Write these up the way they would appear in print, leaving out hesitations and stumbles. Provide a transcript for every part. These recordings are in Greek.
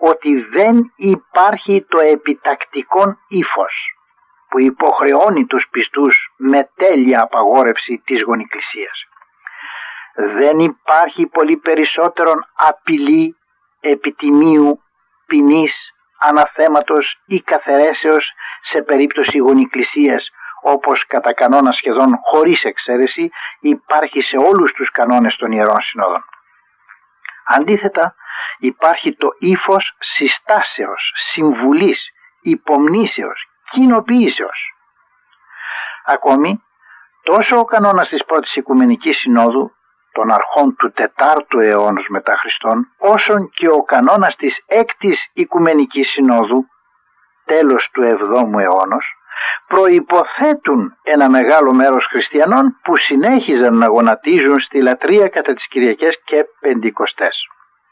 ότι δεν υπάρχει το επιτακτικόν ύφος που υποχρεώνει τους πιστούς με τέλεια απαγόρευση της γονικλησίας. Δεν υπάρχει πολύ περισσότερον απειλή, επιτιμίου, ποινής, αναθέματος ή καθαιρέσεως σε περίπτωση γονικλησίας, όπως κατά κανόνα σχεδόν χωρίς εξαίρεση υπάρχει σε όλους τους κανόνες των Ιερών Συνόδων. Αντίθετα, υπάρχει το ύφος συστάσεως, συμβουλής, υπομνήσεως, κοινοποιήσεως. Ακόμη, τόσο ο κανόνας της πρώτης Οικουμενικής Συνόδου, των αρχών του 4ου αιώνα μετά Χριστόν, όσον και ο κανόνας της 6ης Οικουμενικής Συνόδου, τέλος του 7ου αιώνα, προϋποθέτουν ένα μεγάλο μέρος χριστιανών που συνέχιζαν να γονατίζουν στη λατρεία κατά τις Κυριακές και Πεντηκοστές.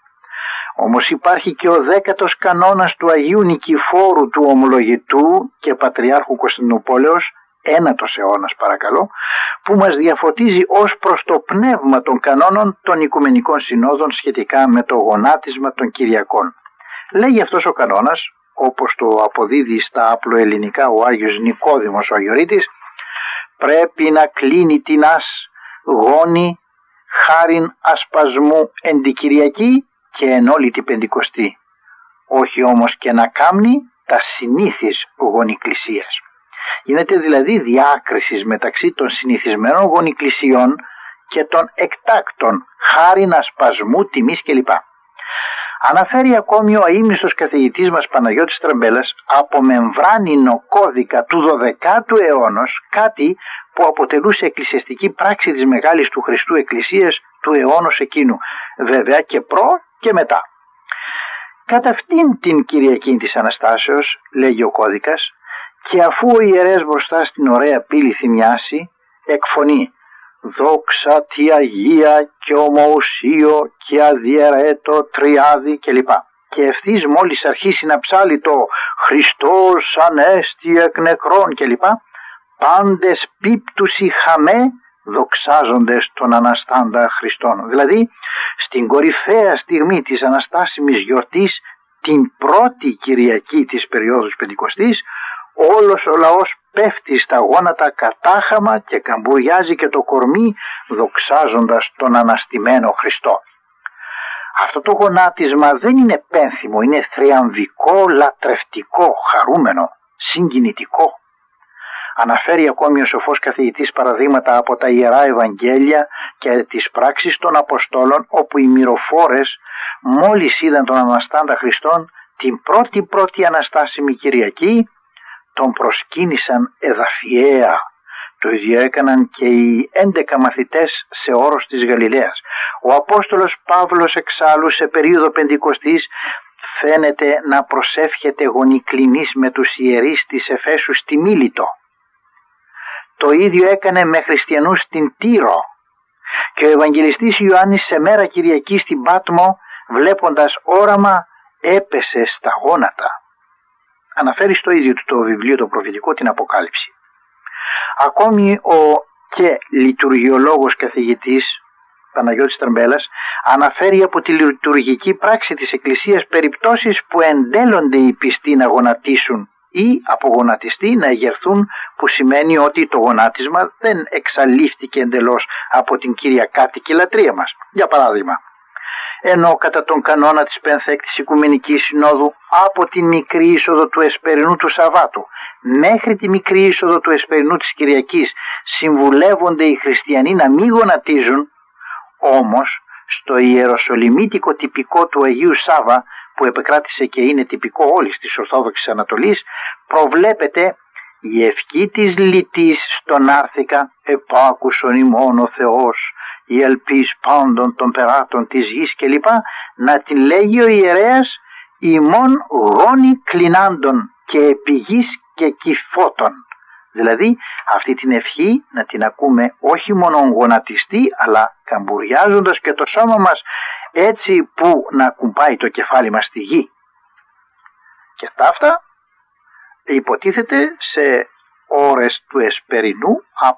Όμως υπάρχει και ο 10ος κανόνας του Αγίου Νικηφόρου του Ομολογητού και Πατριάρχου Κωνσταντινουπόλεως, 9ος αιώνας παρακαλώ, που μας διαφωτίζει ως προς το πνεύμα των κανόνων των Οικουμενικών Συνόδων σχετικά με το γονάτισμα των Κυριακών. Λέγει αυτός ο κανόνας, όπως το αποδίδει στα απλοελληνικά ο Άγιος Νικόδημος ο Αγιορείτης, πρέπει να κλείνει τινάς γόνη χάριν ασπασμού εν τη Κυριακή και εν όλη την Πεντηκοστή, όχι όμως και να κάμνει τα συνήθεις γονικλησίας. Γίνεται δηλαδή διάκριση μεταξύ των συνηθισμένων γονικλησιών και των εκτάκτων χάριν ασπασμού, τιμής κλπ. Αναφέρει ακόμη ο αείμνηστος καθηγητής μας Παναγιώτης Τραμπέλας από μεμβράνινο κώδικα του 12ου αιώνα, κάτι που αποτελούσε εκκλησιαστική πράξη της Μεγάλης του Χριστού Εκκλησίας του αιώνος εκείνου, βέβαια και προ και μετά. Κατά αυτήν την Κυριακή της Αναστάσεως, λέγει ο κώδικας, και αφού ο ιερέας μπροστά στην ωραία πύλη θυμιάσει, εκφωνεί «Δόξα τη Αγία και ομοουσίο και αδιαιρέτω τριάδι» κλπ. Και ευθύς μόλις αρχίσει να ψάλει το «Χριστός ανέστη εκ νεκρών» κλπ, πάντες πίπτουσι χαμέ δοξάζοντες τον Αναστάντα Χριστόν. Δηλαδή, στην κορυφαία στιγμή της Αναστάσιμης γιορτής, την πρώτη Κυριακή της περίοδου Πεντηκοστής, όλος ο λαός πέφτει στα γόνατα κατάχαμα και καμπουριάζει και το κορμί δοξάζοντας τον αναστημένο Χριστό. Αυτό το γονάτισμα δεν είναι πένθυμο, είναι θριαμβικό, λατρευτικό, χαρούμενο, συγκινητικό. Αναφέρει ακόμη ο σοφός καθηγητής παραδείγματα από τα Ιερά Ευαγγέλια και τις πράξεις των Αποστόλων, όπου οι μυροφόρες μόλις είδαν τον Αναστάντα Χριστόν την πρώτη Αναστάσιμη Κυριακή, τον προσκύνησαν εδαφιαία. Το ίδιο έκαναν και οι 11 μαθητές σε όρος της Γαλιλαίας. Ο Απόστολος Παύλος εξάλλου σε περίοδο Πεντηκοστής φαίνεται να προσεύχεται γονικλινής με τους ιερείς της Εφέσου στη Μίλητο. Το ίδιο έκανε με χριστιανούς στην Τύρο. Και ο Ευαγγελιστής Ιωάννης σε μέρα Κυριακή στην Πάτμο, βλέποντας όραμα, έπεσε στα γόνατα. Αναφέρει στο ίδιο του το βιβλίο το προφητικό την Αποκάλυψη. Ακόμη ο και λειτουργιολόγος καθηγητής Παναγιώτης Τραμπέλας αναφέρει από τη λειτουργική πράξη της Εκκλησίας περιπτώσεις που εντέλλονται οι πιστοί να γονατίσουν ή από γονατιστή να εγερθούν, που σημαίνει ότι το γονάτισμα δεν εξαλείφθηκε εντελώς από την κυριακάτικη λατρεία μας. Για παράδειγμα, ενώ κατά τον κανόνα της Πενθέκτης Οικουμενικής Συνόδου από τη μικρή είσοδο του εσπερινού του Σαββάτου μέχρι τη μικρή είσοδο του εσπερινού της Κυριακής συμβουλεύονται οι χριστιανοί να μην γονατίζουν, όμως στο ιεροσολυμίτικο τυπικό του Αγίου Σάββα, που επεκράτησε και είναι τυπικό όλης της Ορθόδοξης Ανατολής, προβλέπεται η ευχή της λυτής στον άρθηκα «Επάκουσον ημών ο Θεός, η ελπίς πάντων των περάτων της γης» κλπ. Να την λέγει ο ιερέας «ημών γόνοι κλινάντων και επιγής και κυφώτων». Δηλαδή αυτή την ευχή να την ακούμε όχι μόνο γονατιστή, αλλά καμπουριάζοντας και το σώμα μας έτσι που να κουμπάει το κεφάλι μας στη γη. Και αυτά υποτίθεται σε ώρες του εσπερινού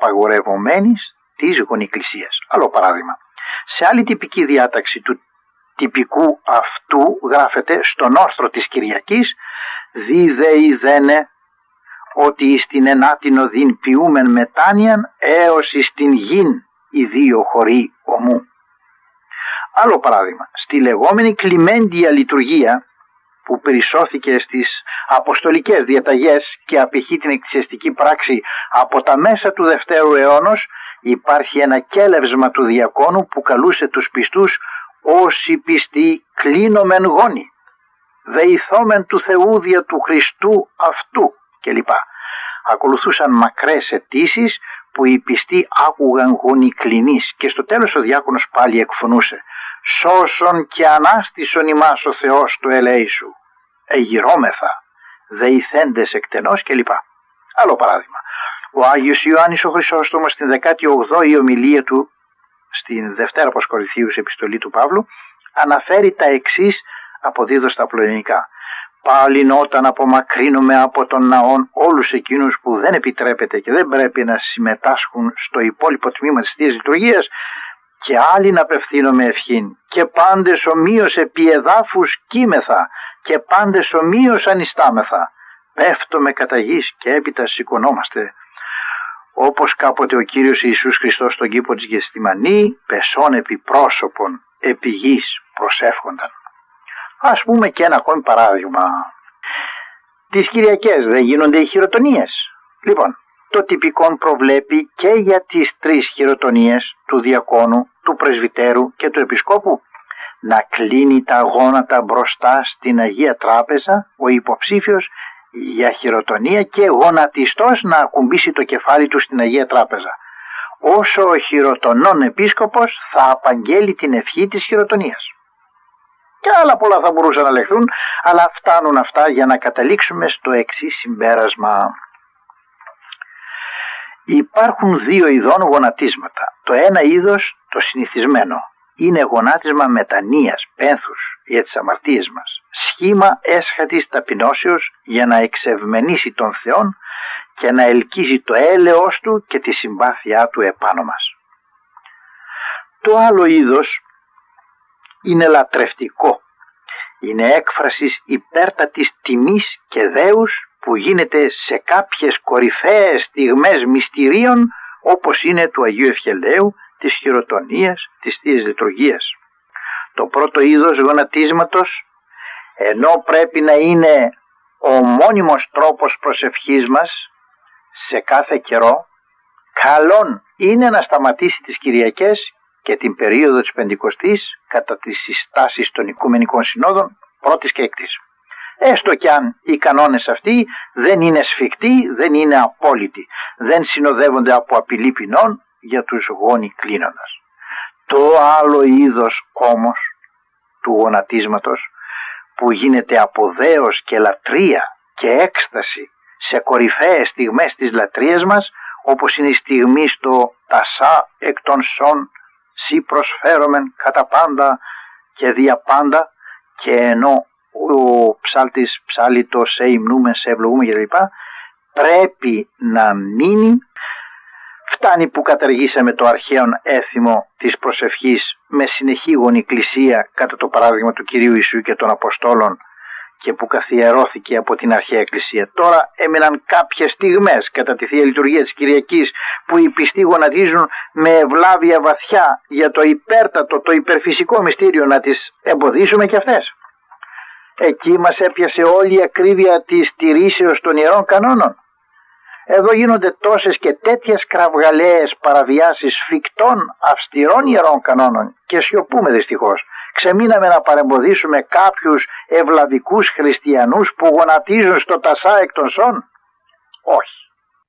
απαγορευομένης της γονικλησίας. Άλλο παράδειγμα, σε άλλη τυπική διάταξη του τυπικού αυτού γράφεται στον όστρο της Κυριακής, διδεϊδένε ότι στην ενάτην οδήν ποιούμεν μετάνοιαν έως στην γην οι δύο χωροί ομού. Άλλο παράδειγμα, στη λεγόμενη κλιμέντια λειτουργία που περισσώθηκε στις αποστολικές διαταγές και απηχεί την εκκλησιαστική πράξη από τα μέσα του Δευτέρου αιώνος, υπάρχει ένα κέλευσμα του διακόνου που καλούσε τους πιστούς όσοι πιστοί κλείνομεν γόνοι, δεηθόμεν του Θεού δια του Χριστού αυτού κλπ. Ακολουθούσαν μακρές αιτήσεις που οι πιστοί άκουγαν γονικλινείς και στο τέλος ο διάκονος πάλι εκφωνούσε «Σώσον και ανάστησον ημάς ο Θεός το ελέη σου, εγυρώμεθα, δεηθέντες εκτενώς» κλπ. Άλλο παράδειγμα, ο Άγιος Ιωάννης ο Χρυσόστομος στην 18η ομιλία του στην Δευτέρα προς Κορινθίους επιστολή του Παύλου αναφέρει τα εξής αποδίδω στα απλοελληνικά. Πάλιν όταν απομακρύνουμε από τον ναόν όλους εκείνους που δεν επιτρέπεται και δεν πρέπει να συμμετάσχουν στο υπόλοιπο τμήμα της Θείας Λειτουργίας, και άλλοι να απευθύνομαι ευχήν, και πάντες ομοίως επί εδάφους κείμεθα, και πάντες ομοίως ανιστάμεθα, πέφτουμε κατά γης και έπειτα σηκωνόμαστε. Όπως κάποτε ο Κύριος Ιησούς Χριστός στον κήπο της Γεσθημανή, πεσών επί πρόσωπον, επί γης προσεύχονταν. Ας πούμε και ένα ακόμη παράδειγμα. Τις Κυριακές δεν γίνονται οι χειροτονίες. Λοιπόν, το τυπικόν προβλέπει και για τις 3 χειροτονίες του διακόνου, του πρεσβυτέρου και του επισκόπου να κλείνει τα γόνατα μπροστά στην Αγία Τράπεζα ο υποψήφιος για χειροτονία και γονατιστός να ακουμπήσει το κεφάλι του στην Αγία Τράπεζα, όσο ο χειροτονών επίσκοπος θα απαγγέλει την ευχή της χειροτονίας. Και άλλα πολλά θα μπορούσαν να λεχθούν, αλλά φτάνουν αυτά για να καταλήξουμε στο εξής συμπέρασμα. Υπάρχουν 2 ειδών γονατίσματα. Το ένα είδος, το συνηθισμένο, είναι γονάτισμα μετανοίας, πένθους για τις αμαρτίες μας. Σχήμα έσχατης ταπεινώσεως για να εξευμενήσει τον Θεόν και να ελκύσει το έλεος του και τη συμπάθειά του επάνω μας. Το άλλο είδος είναι λατρευτικό. Είναι έκφρασης υπέρτατης τιμής και δέους που γίνεται σε κάποιες κορυφαίες στιγμές μυστηρίων όπως είναι του Αγίου Ευχελαίου, της χειροτονίας, της Θείας Λειτουργίας. Το πρώτο είδος γονατίσματος, ενώ πρέπει να είναι ο μόνιμος τρόπος προσευχής μας σε κάθε καιρό, καλόν είναι να σταματήσει τις Κυριακές και την περίοδο της Πεντηκοστής κατά τις συστάσεις των Οικουμενικών Συνόδων πρώτης και έκτης. Έστω κι αν οι κανόνες αυτοί δεν είναι σφιχτοί, δεν είναι απόλυτοι, δεν συνοδεύονται από απειλή ποινών για τους γόνοι κλείνοντας. Το άλλο είδος όμως του γονατίσματος που γίνεται από δέος και λατρεία και έκσταση σε κορυφαίες στιγμές της λατρείας μας, όπως είναι η στιγμή στο «Τασά εκ των σών, σοι προσφέρομεν κατά πάντα και δια πάντα», και ενώ ο ψάλτης ψάλει το «σε υμνούμε, σε ευλογούμε» κλπ, πρέπει να μείνει. Φτάνει που καταργήσαμε το αρχαίον έθιμο της προσευχής με συνεχή γονικλησία κατά το παράδειγμα του Κυρίου Ιησού και των Αποστόλων και που καθιερώθηκε από την αρχαία Εκκλησία. Τώρα έμειναν κάποιες στιγμές κατά τη Θεία Λειτουργία της Κυριακής που οι πιστοί γονατίζουν με ευλάβεια βαθιά για το υπέρτατο, το υπερφυσικό μυστήριο, να τις εμποδίσουμε και αυτές. Εκεί μας έπιασε όλη η ακρίβεια της τηρήσεως των ιερών κανόνων. Εδώ γίνονται τόσες και τέτοιες κραυγαλαίες παραβιάσεις φυκτών αυστηρών ιερών κανόνων και σιωπούμε δυστυχώς. Ξεμείναμε να παρεμποδίσουμε κάποιους ευλαβικούς χριστιανούς που γονατίζουν στο «Τασά εκ των σών». Όχι.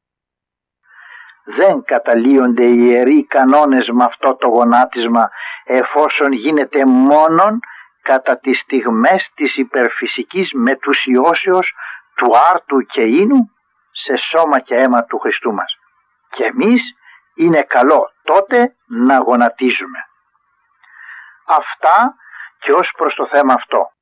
Δεν καταλύονται οι ιεροί κανόνες με αυτό το γονάτισμα εφόσον γίνεται μόνον κατά τις στιγμές της υπερφυσικής μετουσιώσεως του άρτου και ίνου σε σώμα και αίμα του Χριστού μας. Και εμείς είναι καλό τότε να γονατίζουμε. Αυτά και ως προς το θέμα αυτό.